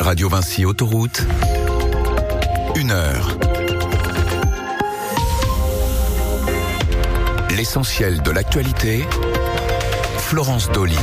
Radio Vinci Autoroute, 1 heure. L'essentiel de l'actualité, Florence Dolly.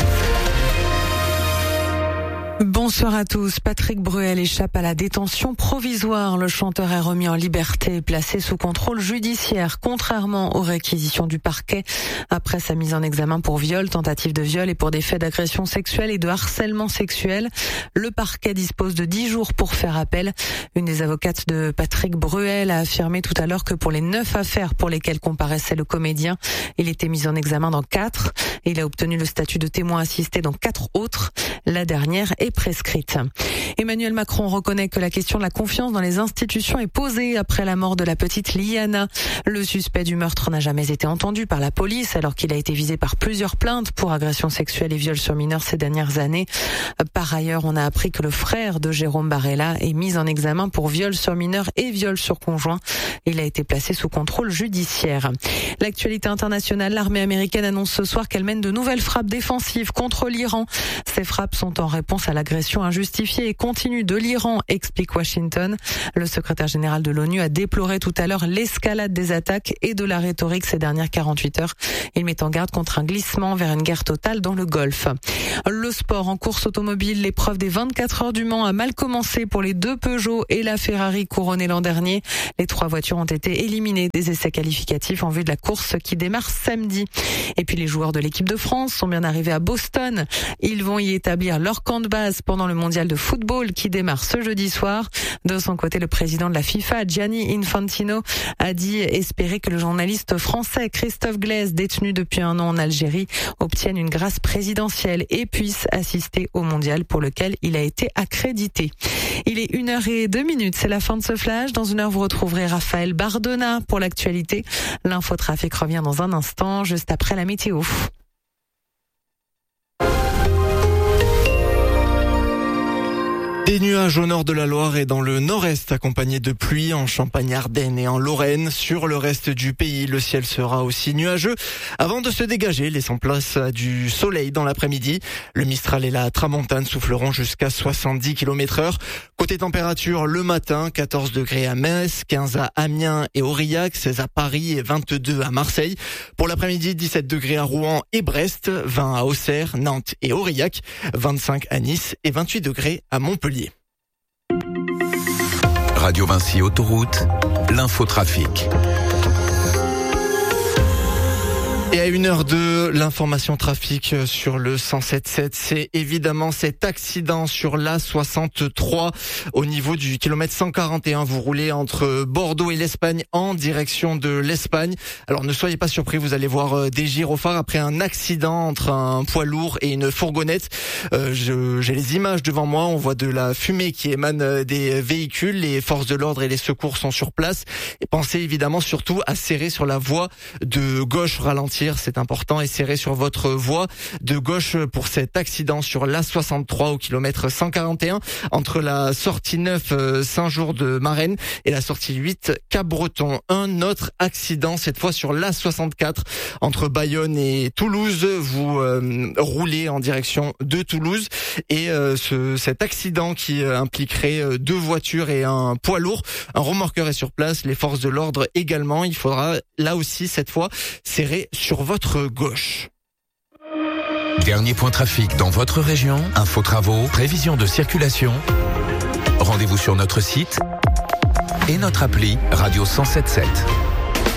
Bonsoir à tous. Patrick Bruel échappe à la détention provisoire. Le chanteur est remis en liberté et placé sous contrôle judiciaire, contrairement aux réquisitions du parquet. Après sa mise en examen pour viol, tentative de viol et pour des faits d'agression sexuelle et de harcèlement sexuel, le parquet dispose de 10 jours pour faire appel. Une des avocates de Patrick Bruel a affirmé tout à l'heure que pour les 9 affaires pour lesquelles comparaissait le comédien, il était mis en examen dans 4. Il a obtenu le statut de témoin assisté dans 4 autres. La dernière est prescrite. Emmanuel Macron reconnaît que la question de la confiance dans les institutions est posée après la mort de la petite Liana. Le suspect du meurtre n'a jamais été entendu par la police alors qu'il a été visé par plusieurs plaintes pour agressions sexuelles et viols sur mineurs ces dernières années. Par ailleurs, on a appris que le frère de Jérôme Barella est mis en examen pour viol sur mineurs et viol sur conjoint. Il a été placé sous contrôle judiciaire. L'actualité internationale, l'armée américaine annonce ce soir qu'elle mène de nouvelles frappes défensives contre l'Iran. Ces frappes sont en réponse à l'agression injustifiée et continue de l'Iran, explique Washington. Le secrétaire général de l'ONU a déploré tout à l'heure l'escalade des attaques et de la rhétorique ces dernières 48 heures. Il met en garde contre un glissement vers une guerre totale dans le Golfe. Le sport en course automobile, l'épreuve des 24 heures du Mans a mal commencé pour les 2 Peugeot et la Ferrari couronnée l'an dernier. Les 3 voitures ont été éliminées des essais qualificatifs en vue de la course qui démarre samedi. Et puis les joueurs de l'équipe de France sont bien arrivés à Boston. Ils vont y établir leur camp de base pendant le mondial de football qui démarre ce jeudi soir. De son côté, le président de la FIFA, Gianni Infantino, a dit espérer que le journaliste français Christophe Glaise, détenu depuis 1 an en Algérie, obtienne une grâce présidentielle et puisse assister au mondial pour lequel il a été accrédité. Il est 1h02, c'est la fin de ce flash. Dans 1 heure, vous retrouverez Raphaël Bardona pour l'actualité. L'infotrafic revient dans un instant, juste après la météo. Des nuages au nord de la Loire et dans le nord-est, accompagnés de pluie en Champagne-Ardenne et en Lorraine. Sur le reste du pays, le ciel sera aussi nuageux avant de se dégager, laissant place à du soleil dans l'après-midi. Le Mistral et la Tramontane souffleront jusqu'à 70 km/h. Côté température, le matin, 14 degrés à Metz, 15 à Amiens et Aurillac, 16 à Paris et 22 à Marseille. Pour l'après-midi, 17 degrés à Rouen et Brest, 20 à Auxerre, Nantes et Aurillac, 25 à Nice et 28 degrés à Montpellier. Radio Vinci Autoroute, l'infotrafic. Et à 1h02, l'information trafic sur le 107.7, c'est évidemment cet accident sur l'A63 au niveau du kilomètre 141. Vous roulez entre Bordeaux et l'Espagne en direction de l'Espagne. Alors ne soyez pas surpris, vous allez voir des gyrophares après un accident entre un poids lourd et une fourgonnette. J'ai les images devant moi, on voit de la fumée qui émane des véhicules. Les forces de l'ordre et les secours sont sur place. Et pensez évidemment surtout à serrer sur la voie de gauche, ralentir. C'est important, et serrez sur votre voie de gauche pour cet accident sur l'A63 au kilomètre 141 entre la sortie 9 Saint-Jour de Marennes et la sortie 8 Cap-Breton. Un autre accident, cette fois sur l'A64 entre Bayonne et Toulouse. Vous roulez en direction de Toulouse et cet accident qui impliquerait 2 voitures et un poids lourd. Un remorqueur est sur place, les forces de l'ordre également. Il faudra là aussi cette fois serrer sur votre gauche. Dernier point trafic dans votre région, info travaux, prévision de circulation. Rendez-vous sur notre site et notre appli Radio 107.7.